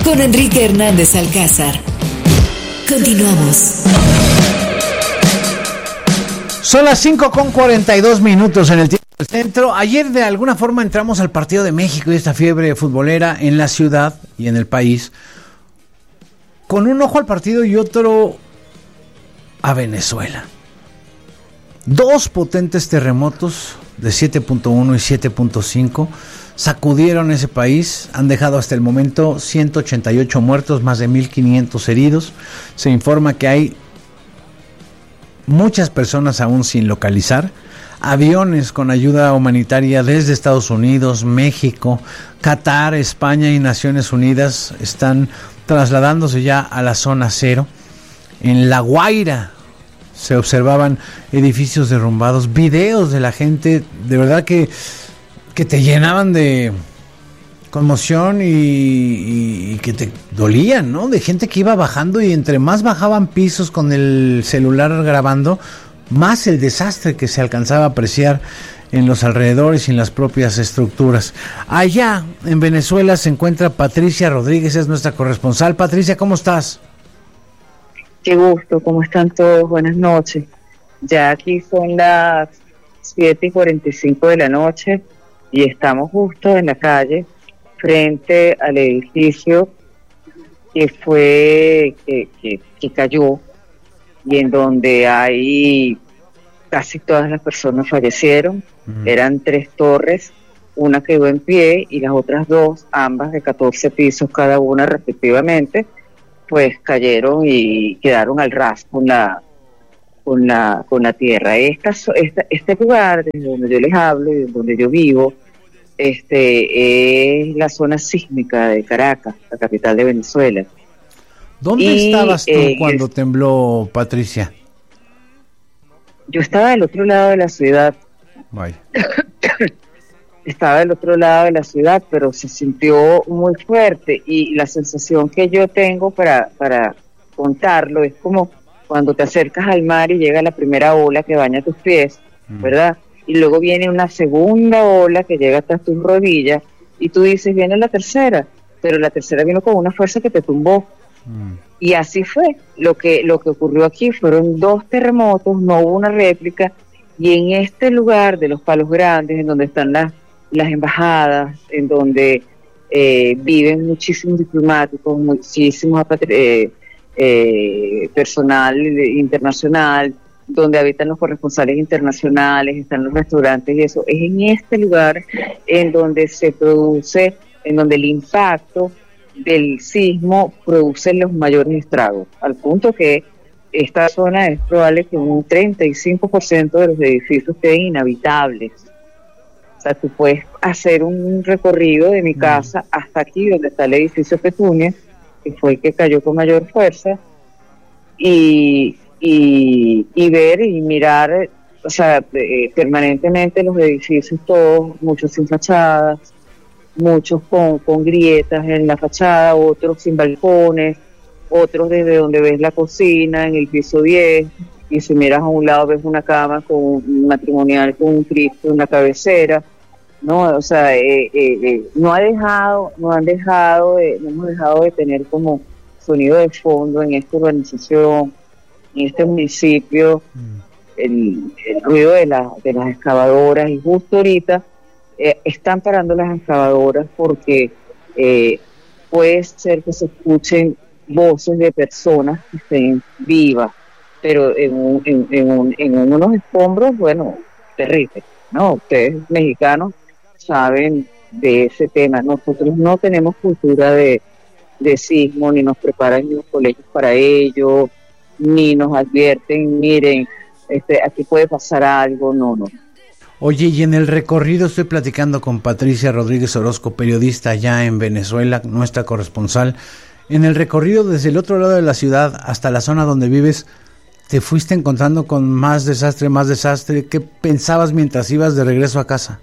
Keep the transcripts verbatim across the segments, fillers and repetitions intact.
con Enrique Hernández Alcázar. Continuamos. Son las cinco con cuarenta y dos minutos en el tiempo del centro. Ayer de alguna forma entramos al partido de México y esta fiebre futbolera en la ciudad y en el país, con un ojo al partido y otro a Venezuela. Dos potentes terremotos de siete punto uno y siete punto cinco sacudieron ese país, han dejado hasta el momento ciento ochenta y ocho muertos, más de mil quinientos heridos. Se informa que hay muchas personas aún sin localizar. Aviones con ayuda humanitaria desde Estados Unidos, México, Qatar, España y Naciones Unidas están trasladándose ya a la zona cero. En La Guaira se observaban edificios derrumbados, videos de la gente, de verdad que, que te llenaban de conmoción y, y, y que te dolían, ¿no? De gente que iba bajando y entre más bajaban pisos con el celular grabando, más el desastre que se alcanzaba a apreciar en los alrededores y en las propias estructuras. Allá en Venezuela se encuentra Patricia Rodríguez, es nuestra corresponsal. Patricia, ¿cómo estás? Qué gusto, ¿cómo están todos? Buenas noches. Ya aquí son las siete y cuarenta y cinco de la noche y estamos justo en la calle frente al edificio que fue, que, que, que cayó y en donde hay casi todas las personas fallecieron. Uh-huh. Eran tres torres, una quedó en pie y las otras dos, ambas de catorce pisos cada una respectivamente, pues cayeron y quedaron al ras con la con la con la tierra. Esta, esta este lugar desde donde yo les hablo y donde yo vivo, este es la zona sísmica de Caracas, la capital de Venezuela. ¿Dónde y, estabas tú eh, cuando es, tembló, Patricia? Yo estaba del otro lado de la ciudad. Vaya. Estaba del otro lado de la ciudad, pero se sintió muy fuerte y la sensación que yo tengo para, para contarlo es como cuando te acercas al mar y llega la primera ola que baña tus pies, mm. ¿verdad? Y luego viene una segunda ola que llega hasta tus rodillas y tú dices, viene la tercera, pero la tercera vino con una fuerza que te tumbó. Mm. Y así fue. Lo que, lo que ocurrió aquí fueron dos terremotos, no hubo una réplica, y en este lugar de los Palos Grandes, en donde están las las embajadas, en donde eh, viven muchísimos diplomáticos, muchísimos eh, eh, personal internacional, donde habitan los corresponsales internacionales, están los restaurantes y eso. Es en este lugar en donde se produce, en donde el impacto del sismo produce los mayores estragos, al punto que esta zona es probable que un treinta y cinco por ciento de los edificios queden inhabitables. O sea, tú puedes hacer un recorrido de mi casa hasta aquí, donde está el edificio Petunia, que fue el que cayó con mayor fuerza, y, y, y ver y mirar, o sea, eh, permanentemente los edificios todos, muchos sin fachadas, muchos con, con grietas en la fachada, otros sin balcones, otros desde donde ves la cocina, en el piso diez, y si miras a un lado ves una cama con un matrimonial con un Cristo, una cabecera, no, o sea, eh, eh, eh, no ha dejado, no han dejado, de, no hemos dejado de tener como sonido de fondo en esta urbanización, en este municipio, mm. el, el ruido de, la, de las excavadoras, y justo ahorita eh, están parando las excavadoras porque eh, puede ser que se escuchen voces de personas que estén vivas, pero en, un, en, en, un, en unos escombros, bueno, terrible, ¿no? Ustedes mexicanos saben de ese tema. Nosotros no tenemos cultura de, de sismo, ni nos preparan en los colegios para ello, ni nos advierten, miren, este, aquí puede pasar algo, no, no. Oye, y en el recorrido estoy platicando con Patricia Rodríguez Orozco, periodista allá en Venezuela, nuestra corresponsal. En el recorrido desde el otro lado de la ciudad hasta la zona donde vives, ¿te fuiste encontrando con más desastre, más desastre? ¿Qué pensabas mientras ibas de regreso a casa?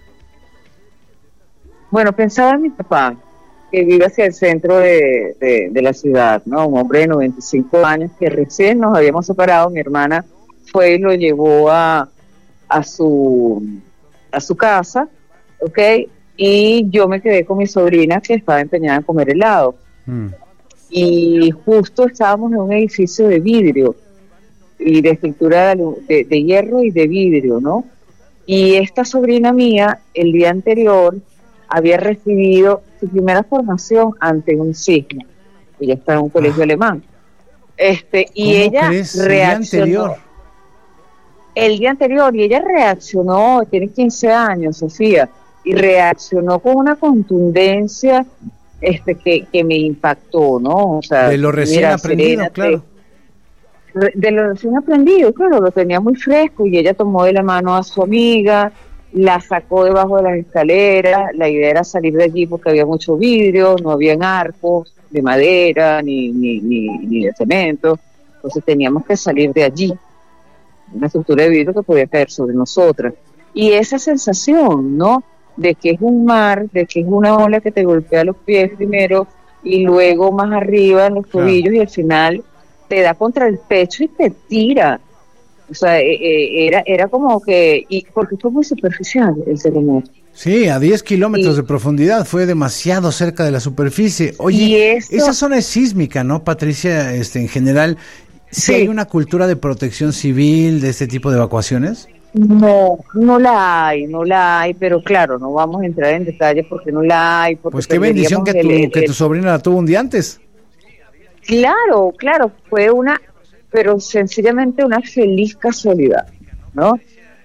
Bueno, pensaba en mi papá, que vive hacia el centro de, de, de la ciudad, ¿no? Un hombre de noventa y cinco años que recién nos habíamos separado. Mi hermana fue y lo llevó a, a su a su casa, ¿ok? Y yo me quedé con mi sobrina que estaba empeñada en comer helado. Mm. y justo estábamos en un edificio de vidrio y de estructura de, de hierro y de vidrio, ¿no? Y esta sobrina mía, el día anterior, había recibido su primera formación ante un sismo. Ella está en un colegio ah. alemán. Este, y ella crees? reaccionó. El día anterior. El día anterior, y ella reaccionó, tiene quince años, Sofía, y reaccionó con una contundencia este que, que me impactó, ¿no? O sea, de lo recién mira, aprendido, serénate, claro. De lo recién aprendido, claro, lo tenía muy fresco y ella tomó de la mano a su amiga, la sacó debajo de las escaleras. La idea era salir de allí porque había mucho vidrio, no habían arcos de madera ni, ni, ni, ni de cemento, entonces teníamos que salir de allí, una estructura de vidrio que podía caer sobre nosotras. Y esa sensación, ¿no?, de que es un mar, de que es una ola que te golpea los pies primero y luego más arriba en los tobillos, claro, y al final te da contra el pecho y te tira. O sea, eh, eh, era era como que, y porque fue muy superficial el terremoto. Sí, a diez kilómetros y, de profundidad, fue demasiado cerca de la superficie. Oye, esto, esa zona es sísmica, ¿no, Patricia? Este, en general, ¿sí, sí hay una cultura de protección civil de este tipo de evacuaciones? No, no la hay, no la hay, pero claro, no vamos a entrar en detalle porque no la hay. Porque pues qué bendición que tu, el, que tu sobrina la tuvo un día antes. Claro, claro, fue una, pero sencillamente una feliz casualidad, ¿no?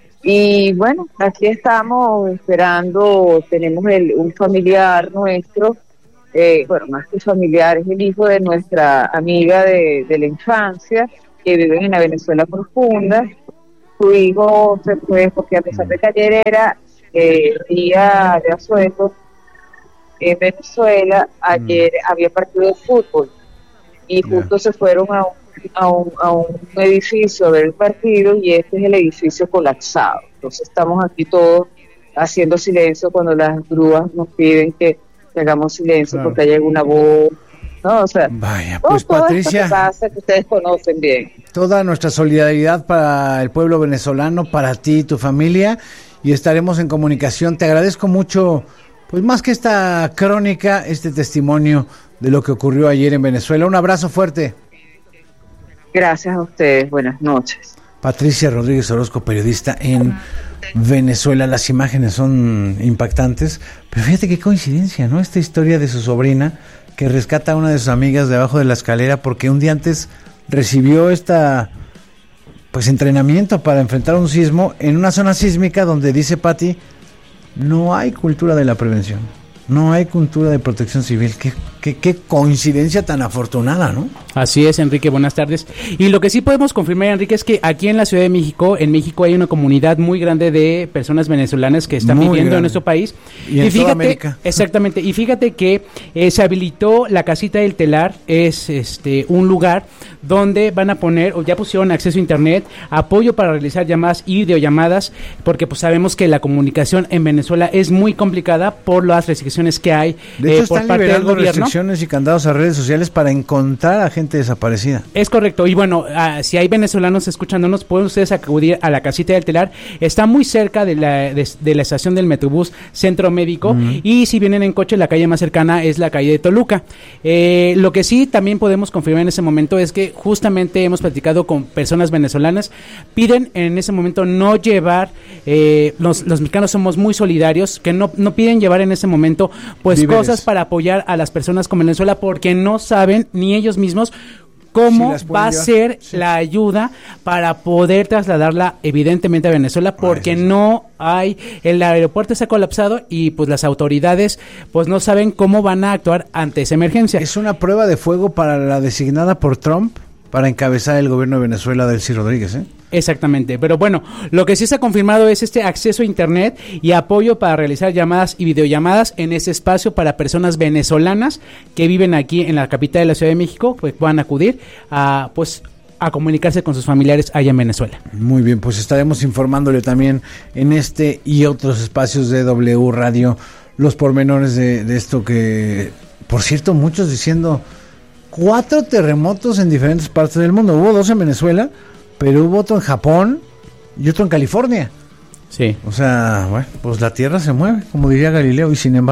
Y bueno, aquí estamos esperando, tenemos el, un familiar nuestro, eh, bueno, más que familiar, es el hijo de nuestra amiga de, de la infancia, que vive en la Venezuela profunda. Su hijo se fue porque a pesar de que ayer era eh, día de asueto en Venezuela, ayer mm. había partido de fútbol y justo yeah. se fueron a un, a, un, a un edificio a ver el partido y este es el edificio colapsado. Entonces estamos aquí todos haciendo silencio cuando las grúas nos piden que, que hagamos silencio claro. porque hay alguna voz. No, o sea, vaya, pues todo Patricia, esto que pasa, que ustedes conocen bien. Toda nuestra solidaridad para el pueblo venezolano, para ti y tu familia, y estaremos en comunicación. Te agradezco mucho, pues más que esta crónica, este testimonio de lo que ocurrió ayer en Venezuela. Un abrazo fuerte. Gracias a ustedes, buenas noches. Patricia Rodríguez Orozco, periodista en Venezuela. Las imágenes son impactantes, pero fíjate qué coincidencia, ¿no? Esta historia de su sobrina que rescata a una de sus amigas debajo de la escalera porque un día antes recibió esta pues entrenamiento para enfrentar un sismo en una zona sísmica donde, dice Pati, no hay cultura de la prevención, no hay cultura de protección civil. Qué, qué, qué coincidencia tan afortunada, ¿no? Así es, Enrique, buenas tardes. Y lo que sí podemos confirmar, Enrique, es que aquí en la Ciudad de México, en México hay una comunidad muy grande de personas venezolanas que están muy viviendo grande en nuestro país. Y, y en fíjate, toda América. Exactamente, y fíjate que eh, se habilitó la Casita del Telar, es este un lugar donde van a poner, o ya pusieron acceso a internet, apoyo para realizar llamadas y videollamadas, porque pues sabemos que la comunicación en Venezuela es muy complicada por las restricciones que hay de hecho, eh, por están parte del liberando gobierno. Restricciones y candados a redes sociales para encontrar a gente desaparecida. Es correcto, y bueno, uh, si hay venezolanos escuchándonos, pueden ustedes acudir a la Casita del Telar. Está muy cerca de la, de, de la estación del Metrobús Centro Médico, uh-huh. y si vienen en coche, la calle más cercana es la calle de Toluca. Eh, lo que sí también podemos confirmar en ese momento es que justamente hemos platicado con personas venezolanas, piden en ese momento no llevar, eh, los, los mexicanos somos muy solidarios, que no, no piden llevar en ese momento pues víveres, cosas para apoyar a las personas con Venezuela, porque no saben ni ellos mismos cómo si va a llevar. ser sí. la ayuda para poder trasladarla evidentemente a Venezuela, porque Ay, no hay, el aeropuerto está colapsado y pues las autoridades pues no saben cómo van a actuar ante esa emergencia. Es una prueba de fuego para la designada por Trump para encabezar el gobierno de Venezuela, Delcy Rodríguez, ¿eh? Exactamente, pero bueno, lo que sí se ha confirmado es este acceso a internet y apoyo para realizar llamadas y videollamadas en ese espacio para personas venezolanas que viven aquí en la capital de la Ciudad de México, pues puedan acudir a pues a comunicarse con sus familiares allá en Venezuela. Muy bien, pues estaremos informándole también en este y otros espacios de W Radio los pormenores de, de esto que, por cierto, muchos diciendo cuatro terremotos en diferentes partes del mundo. Hubo dos en Venezuela, pero hubo otro en Japón y otro en California. Sí. O sea, bueno, pues la Tierra se mueve, como diría Galileo, y sin embargo...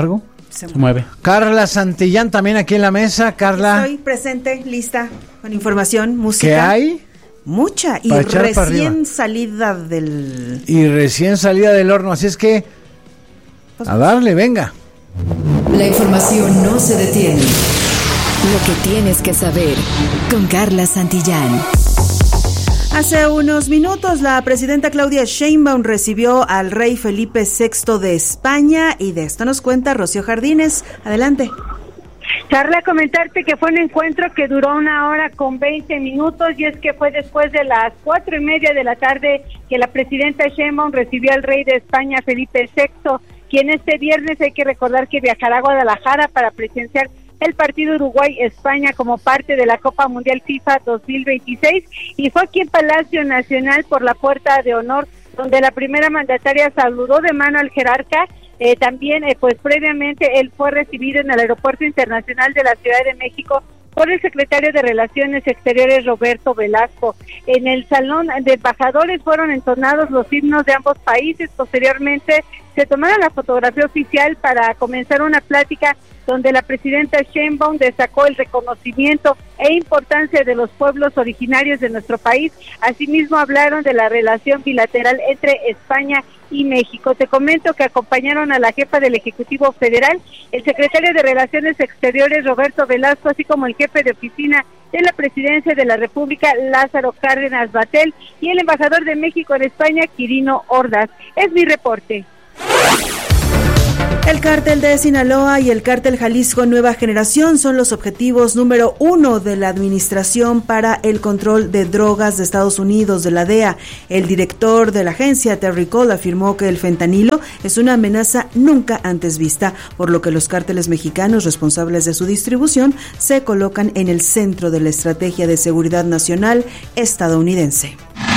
se mueve. Carla Santillán también aquí en la mesa. Carla. Estoy presente, lista, con información, música. ¿Qué hay? Mucha, y recién salida del... Y recién salida del horno, así es que... Pues, a darle, venga. La información no se detiene. Lo que tienes que saber con Carla Santillán. Hace unos minutos la presidenta Claudia Sheinbaum recibió al rey Felipe sexto de España y de esto nos cuenta Rocío Jardines. Adelante. Carla, comentarte que fue un encuentro que duró una hora con veinte minutos y es que fue después de las cuatro y media de la tarde que la presidenta Sheinbaum recibió al rey de España Felipe sexto, quien este viernes hay que recordar que viajará a Guadalajara para presenciar el partido Uruguay-España como parte de la Copa Mundial FIFA dos mil veintiséis y fue aquí en Palacio Nacional por la Puerta de Honor donde la primera mandataria saludó de mano al jerarca. Eh, también, eh, pues previamente él fue recibido en el Aeropuerto Internacional de la Ciudad de México por el secretario de Relaciones Exteriores Roberto Velasco. En el salón de embajadores fueron entonados los himnos de ambos países. Posteriormente se tomaron la fotografía oficial para comenzar una plática donde la presidenta Sheinbaum destacó el reconocimiento e importancia de los pueblos originarios de nuestro país. Asimismo hablaron de la relación bilateral entre España y México. Te comento que acompañaron a la jefa del Ejecutivo Federal, el secretario de Relaciones Exteriores Roberto Velasco, así como el jefe de oficina de la Presidencia de la República Lázaro Cárdenas Batel y el embajador de México en España Quirino Ordaz. Es mi reporte. El cártel de Sinaloa y el cártel Jalisco Nueva Generación son los objetivos número uno de la Administración para el Control de Drogas de Estados Unidos, de la D E A. El director de la agencia, Terry Cole, afirmó que el fentanilo es una amenaza nunca antes vista, por lo que los cárteles mexicanos responsables de su distribución se colocan en el centro de la estrategia de seguridad nacional estadounidense.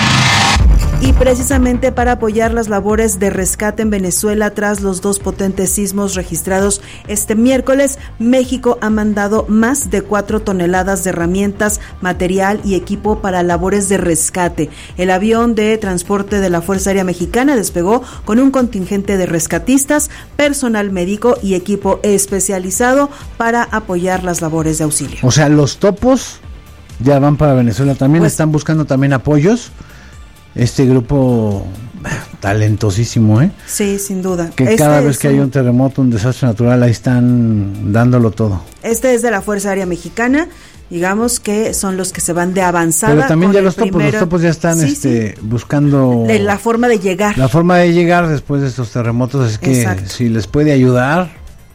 Y precisamente para apoyar las labores de rescate en Venezuela tras los dos potentes sismos registrados este miércoles, México ha mandado más de cuatro toneladas de herramientas, material y equipo para labores de rescate. El avión de transporte de la Fuerza Aérea Mexicana despegó con un contingente de rescatistas, personal médico y equipo especializado para apoyar las labores de auxilio. O sea, los topos ya van para Venezuela también, pues, están buscando también apoyos. Este grupo talentosísimo, ¿eh? Sí, sin duda. Que este cada vez que un... hay un terremoto, un desastre natural, ahí están dándolo todo. Este es de la Fuerza Aérea Mexicana, digamos que son los que se van de avanzada. Pero también ya los topos, primero... los topos ya están sí, este, sí. buscando... De la forma de llegar. La forma de llegar después de estos terremotos, así que Exacto. si les puede ayudar,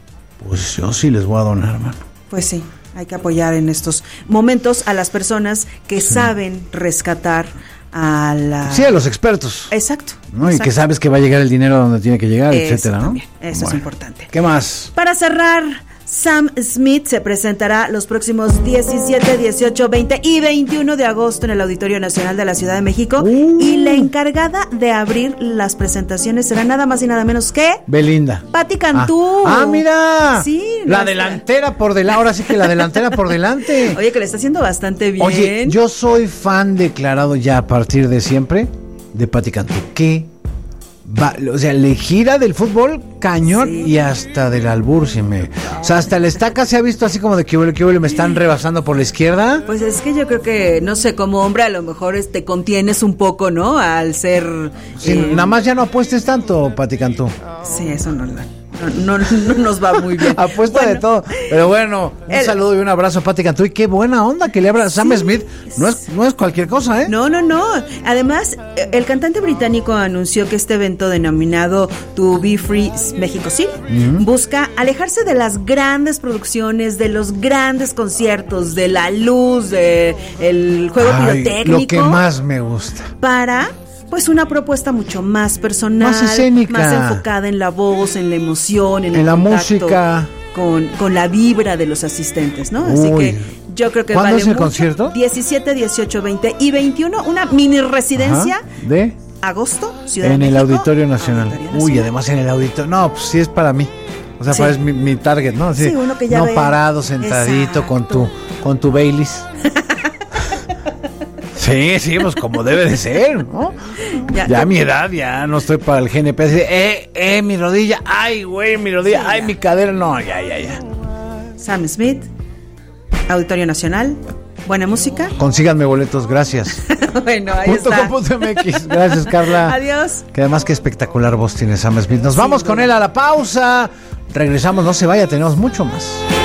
pues yo sí les voy a donar, hermano. Pues sí, hay que apoyar en estos momentos a las personas que sí. saben rescatar a la... Sí, a los expertos. Exacto, ¿no? exacto. Y que sabes que va a llegar el dinero donde tiene que llegar, Eso etcétera, ¿no? También. Eso bueno. es importante. ¿Qué más? Para cerrar, Sam Smith se presentará los próximos diecisiete, dieciocho, veinte y veintiuno de agosto en el Auditorio Nacional de la Ciudad de México uh. y la encargada de abrir las presentaciones será nada más y nada menos que Belinda. Patti Cantú. Ah, ah mira. Sí. La nuestra... delantera por delante, ahora sí que la delantera por delante. Oye, que le está haciendo bastante bien. Oye, yo soy fan declarado ya a partir de siempre de Patti Cantú. ¿Qué? Va, o sea, le gira del fútbol cañón sí. y hasta del albur, si me, o sea, hasta la estaca se ha visto así como de que huele, que huele, me están rebasando por la izquierda. Pues es que yo creo que, no sé, como hombre a lo mejor te contienes un poco, ¿no? Al ser... Sí, eh... nada más ya no apuestes tanto, Patti Cantú. Sí, eso no la... No, no, no nos va muy bien. Apuesta bueno, de todo. Pero bueno, un el, saludo y un abrazo a Patti Cantú. Y qué buena onda que le habla sí, Sam Smith. No es, no es cualquier cosa, ¿eh? No, no, no. Además, el cantante británico anunció que este evento denominado To Be Free México City uh-huh. busca alejarse de las grandes producciones, de los grandes conciertos, de la luz, de el juego Ay, pirotécnico. Lo que más me gusta. Para... pues una propuesta mucho más personal, más escénica, más enfocada en la voz, en la emoción, en, en el la música, con, con la vibra de los asistentes, ¿no? Así Uy. que yo creo que ¿Cuándo vale es el mucho. concierto? diecisiete, dieciocho, veinte y veintiuno, una mini residencia. Ajá. ¿De? Agosto, Ciudad en de el México, Auditorio Nacional. Auditorio Nacional. Uy, además en el auditorio. No, pues sí es para mí. O sea, sí. es mi, mi target, ¿no? Así, sí, uno que ya no ve. parado, sentadito, Exacto. con tu con tu Baileys. Sí, sí, pues como debe de ser, ¿no? Ya, ya a mi edad, ya no estoy para el G N P. Eh, eh, mi rodilla, ay, güey, mi rodilla, sí, ay, mi cadera, no, ya, ya, ya. Sam Smith, Auditorio Nacional, buena música. Consíganme boletos, gracias. Bueno, ahí está. .com.mx. Gracias, Carla. Adiós. Que además qué espectacular voz tiene Sam Smith. Nos sí, vamos con él a la pausa. Regresamos, no se vaya, tenemos mucho más.